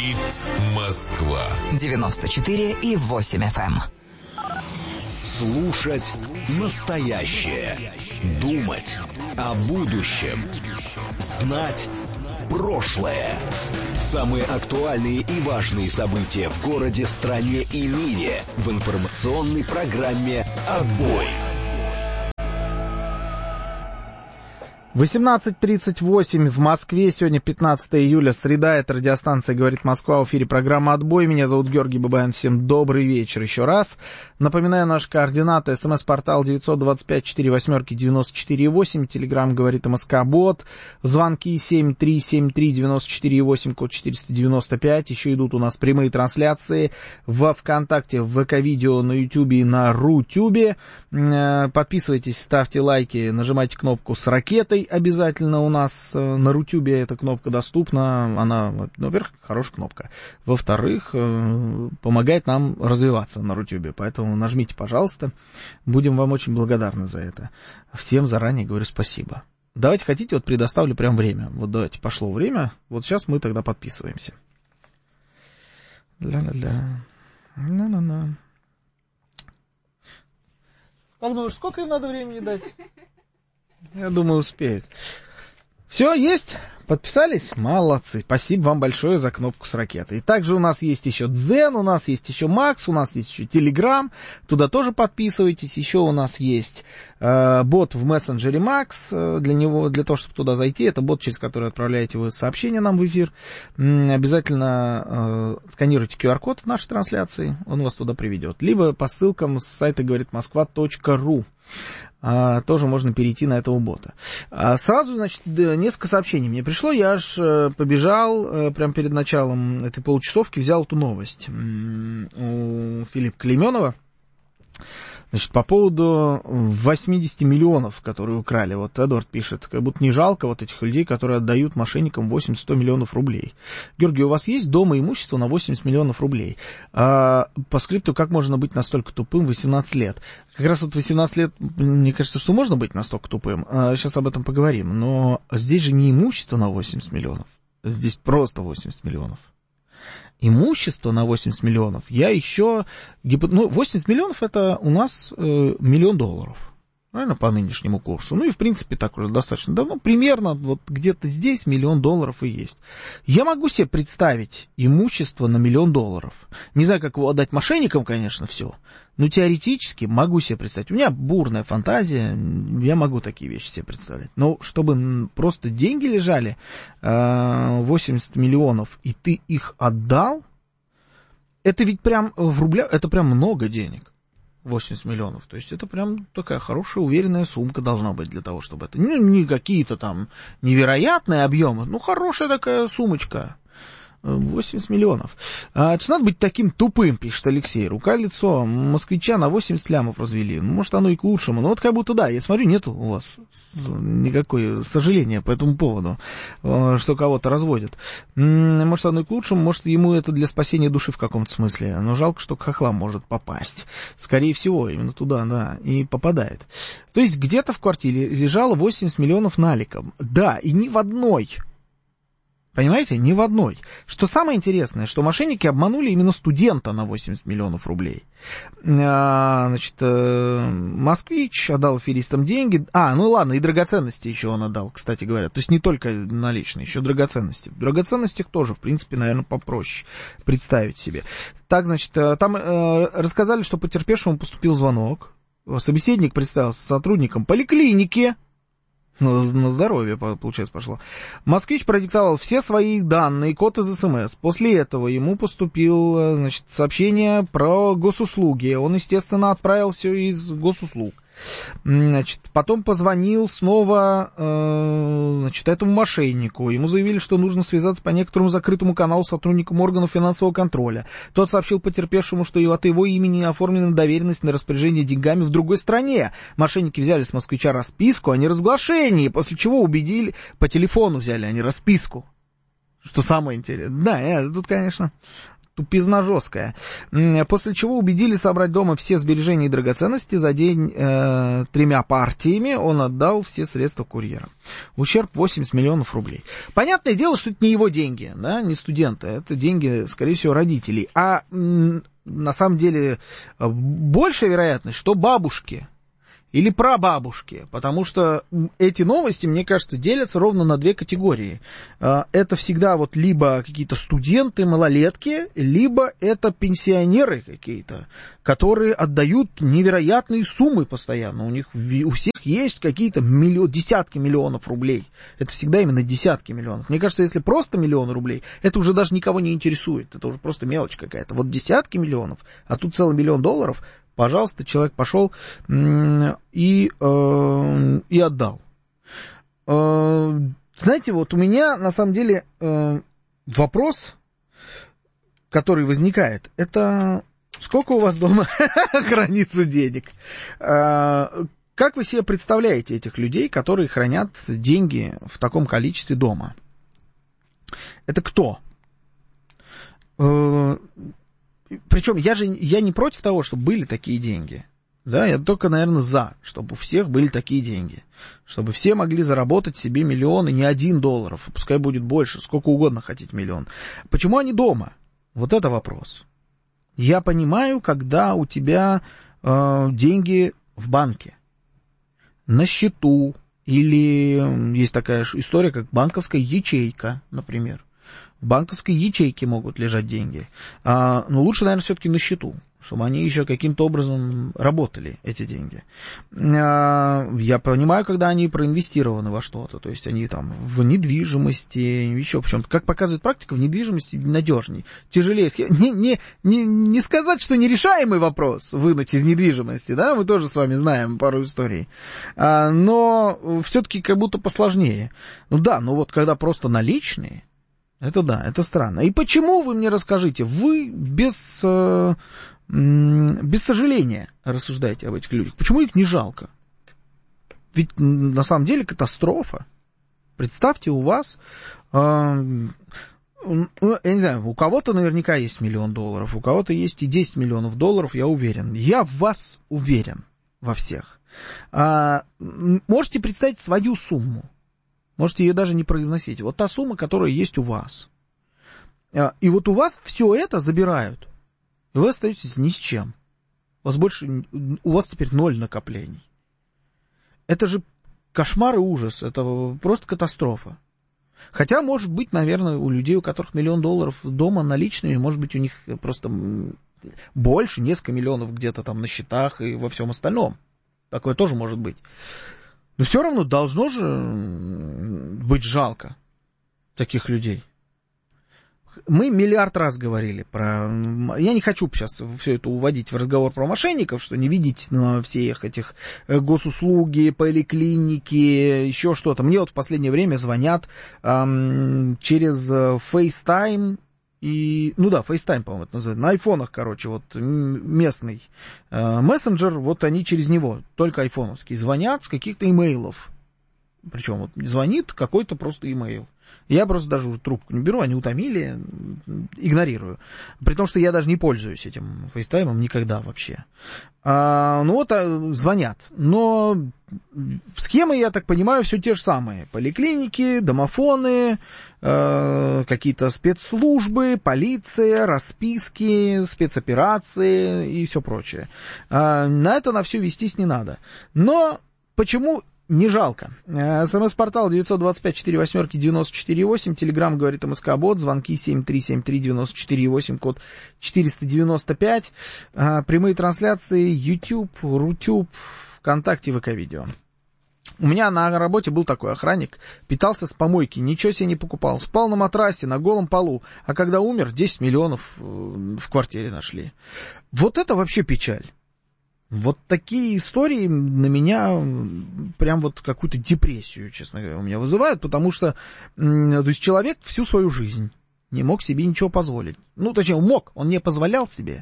Говорит Москва. 94,8 FM. Слушать настоящее. Думать о будущем. Знать прошлое. Самые актуальные и важные события в городе, стране и мире в информационной программе «Отбой». 18:38 в Москве. Сегодня 15 июля, среда. Это радиостанция «Говорит Москва». В эфире программа «Отбой». Меня зовут Георгий Бабаян. Всем добрый вечер еще раз. Напоминаю, наши координаты. СМС-портал 925-48-94-8. Телеграм «Говорит МСК-бот». Звонки 7373-94-8, код 495. Еще идут у нас прямые трансляции во ВКонтакте, в ВК-видео, на Ютубе и на Рутюбе. Подписывайтесь, ставьте лайки, нажимайте кнопку с ракетой. Обязательно у нас на Рутюбе эта кнопка доступна. Она, во-первых, хорошая кнопка. Во-вторых, помогает нам развиваться на Рутюбе. Поэтому нажмите, пожалуйста. Будем вам очень благодарны за это. Всем заранее говорю спасибо. Давайте, хотите, вот предоставлю прям время. Вот давайте, пошло время. Вот сейчас мы тогда подписываемся. Ля-ля-ля. На-на-на. Как думаешь, сколько им надо времени дать? Я думаю, успеет. Все, есть? Подписались? Молодцы. Спасибо вам большое за кнопку с ракетой. И также у нас есть еще Дзен, у нас есть еще Макс, у нас есть еще Телеграм. Туда тоже подписывайтесь. Еще у нас есть бот в мессенджере Макс. Для того, чтобы туда зайти, это бот, через который отправляете вы сообщения нам в эфир. Обязательно сканируйте QR-код в нашей трансляции. Он вас туда приведет. Либо по ссылкам с сайта говоритмосква.ру. Тоже можно перейти на этого бота. Сразу, значит, несколько сообщений мне пришло. Я аж побежал прямо перед началом этой получасовки, взял эту новость у Филиппа Клейменова. Значит, по поводу 80 миллионов, которые украли. Вот Эдвард пишет, как будто не жалко вот этих людей, которые отдают мошенникам 80-100 миллионов рублей. Георгий, у вас есть дома имущество на 80 миллионов рублей? По скрипту, как можно быть настолько тупым 18 лет? Как раз вот 18 лет, мне кажется, что можно быть настолько тупым. Сейчас об этом поговорим. Но здесь же не имущество на 80 миллионов. Здесь просто 80 миллионов. Имущество на 80 миллионов, я еще... 80 миллионов это у нас $1 миллион, правильно, по нынешнему курсу. Ну и, в принципе, так уже достаточно давно. Примерно вот где-то здесь $1 миллион и есть. Я могу себе представить имущество на $1 миллион. Не знаю, как его отдать мошенникам, конечно, все. Но теоретически могу себе представить. У меня бурная фантазия, я могу такие вещи себе представлять. Но чтобы просто деньги лежали, 80 миллионов, и ты их отдал, это ведь прям в рублях, это прям много денег. 80 миллионов. То есть это прям такая хорошая, уверенная сумка должна быть для того, чтобы это... Не какие-то там невероятные объемы, ну, хорошая такая сумочка. 80 миллионов. Это надо быть таким тупым, пишет Алексей. Рука-лицо москвича на 80 лямов развели. Ну, может, оно и к лучшему. Но вот как будто да, я смотрю, нету у вас никакой сожаления по этому поводу, что кого-то разводят. Может, оно и к лучшему, может, ему это для спасения души в каком-то смысле. Но жалко, что к хохлам может попасть. Скорее всего, именно туда, да, и попадает. То есть где-то в квартире лежало 80 миллионов наликом. Да, и ни в одной. Понимаете, ни в одной. Что самое интересное, что мошенники обманули именно студента на 80 миллионов рублей. Значит, москвич отдал аферистам деньги. Ну ладно, и драгоценности еще он отдал, кстати говоря. То есть не только наличные, еще драгоценности. В драгоценностях тоже, в принципе, наверное, попроще представить себе. Так, значит, там рассказали, что потерпевшему поступил звонок. Собеседник представился сотрудником поликлиники. На здоровье, получается, пошло. Москвич продиктовал все свои данные, код из СМС. После этого ему поступило, значит, сообщение про госуслуги. Он, естественно, отправил все из госуслуг. Значит, потом позвонил снова, значит, этому мошеннику. Ему заявили, что нужно связаться по некоторому закрытому каналу с сотрудником органов финансового контроля. Тот сообщил потерпевшему, что от его имени оформлена доверенность на распоряжение деньгами в другой стране. Мошенники взяли с москвича расписку о неразглашении, после чего убедили, по телефону взяли, а не расписку. Что самое интересное. Да, тут, конечно... тупизна жесткая. После чего убедили собрать дома все сбережения и драгоценности. За день 3 партиями он отдал все средства курьера. Ущерб 80 миллионов рублей. Понятное дело, что это не его деньги, да, не студента. Это деньги, скорее всего, родителей. А на самом деле большая вероятность, что бабушки или прабабушки, потому что эти новости, мне кажется, делятся ровно на две категории. Это всегда вот либо какие-то студенты, малолетки, либо это пенсионеры какие-то, которые отдают невероятные суммы постоянно. У всех есть какие-то десятки миллионов рублей. Это всегда именно десятки миллионов. Мне кажется, если просто миллион рублей, это уже даже никого не интересует. Это уже просто мелочь какая-то. Вот десятки миллионов, а тут целый $1 миллион. Пожалуйста, человек пошел и отдал. Знаете, вот у меня на самом деле вопрос, который возникает, это сколько у вас дома хранится денег? Как вы себе представляете этих людей, которые хранят деньги в таком количестве дома? Это кто? Причем я не против того, чтобы были такие деньги. Да, я только, наверное, за, чтобы у всех были такие деньги. Чтобы все могли заработать себе миллионы, не $1, пускай будет больше, сколько угодно хотите миллион. Почему они дома? Вот это вопрос. Я понимаю, когда у тебя деньги в банке, на счету, или есть такая история, как банковская ячейка, например. В банковской ячейке могут лежать деньги. Но лучше, наверное, все-таки на счету, чтобы они еще каким-то образом работали, эти деньги. Я понимаю, когда они проинвестированы во что-то, то есть они там в недвижимости, еще в чем-то. Как показывает практика, в недвижимости надежней, тяжелее. Не сказать, что нерешаемый вопрос вынуть из недвижимости, да, мы тоже с вами знаем пару историй, но все-таки как будто посложнее. Ну да, но вот когда просто наличные, это да, это странно. И почему, вы мне расскажите, вы без сожаления рассуждаете об этих людях? Почему их не жалко? Ведь на самом деле катастрофа. Представьте, у вас, я не знаю, у кого-то наверняка есть $1 миллион, у кого-то есть и $10 миллионов, я уверен. Я в вас уверен, во всех. Можете представить свою сумму. Можете ее даже не произносить. Вот та сумма, которая есть у вас. И вот у вас все это забирают. И вы остаетесь ни с чем. У вас теперь 0 накоплений. Это же кошмар и ужас. Это просто катастрофа. Хотя, может быть, наверное, у людей, у которых $1 миллион дома наличными, может быть, у них просто больше, несколько миллионов где-то там на счетах и во всем остальном. Такое тоже может быть. Но все равно должно же быть жалко таких людей. Мы миллиард раз говорили про... Я не хочу сейчас все это уводить в разговор про мошенников, что не видеть на всех этих госуслуги, поликлиники, еще что-то. Мне вот в последнее время звонят через FaceTime. FaceTime, по-моему, это называется. На айфонах, короче, вот местный мессенджер, вот они через него, только айфоновский, звонят с каких-то имейлов. Причем вот звонит какой-то просто имейл. Я просто даже уже трубку не беру, они утомили, игнорирую. При том, что я даже не пользуюсь этим фейстаймом никогда вообще. Звонят. Но схемы, я так понимаю, все те же самые. Поликлиники, домофоны, какие-то спецслужбы, полиция, расписки, спецоперации и все прочее. На это на все вестись не надо. Но почему... Не жалко. СМС-портал 925-48-94-8. Телеграм говорит МСК-бот. Звонки 7373-94-8. Код 495. Прямые трансляции YouTube, Рутюб, ВКонтакте, ВК-видео. У меня на работе был такой охранник. Питался с помойки, ничего себе не покупал. Спал на матрасе, на голом полу. А когда умер, 10 миллионов в квартире нашли. Вот это вообще печаль. Вот такие истории на меня прям вот какую-то депрессию, честно говоря, у меня вызывают, потому что то есть человек всю свою жизнь не мог себе ничего позволить. Точнее, он не позволял себе.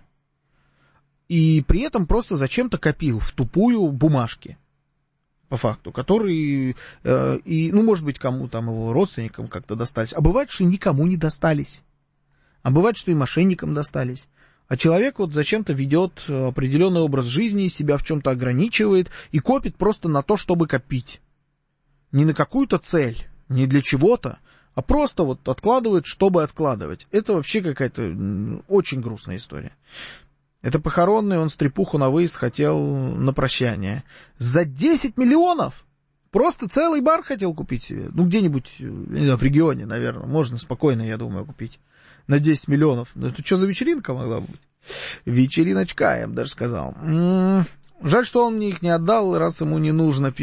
И при этом просто зачем-то копил в тупую бумажки, по факту, которые, может быть, кому там его родственникам как-то достались. А бывает, что никому не достались. А бывает, что и мошенникам достались. А человек вот зачем-то ведет определенный образ жизни, себя в чем-то ограничивает и копит просто на то, чтобы копить. Не на какую-то цель, не для чего-то, а просто вот откладывает, чтобы откладывать. Это вообще какая-то очень грустная история. Это похоронный, он стрепуху на выезд хотел на прощание. За 10 миллионов! Просто целый бар хотел купить себе. Ну, где-нибудь, не знаю, в регионе, наверное. Можно спокойно, я думаю, купить. На 10 миллионов. Ну, это что за вечеринка могла быть? Вечериночка, я бы даже сказал. Жаль, что он мне их не отдал, раз ему не нужно.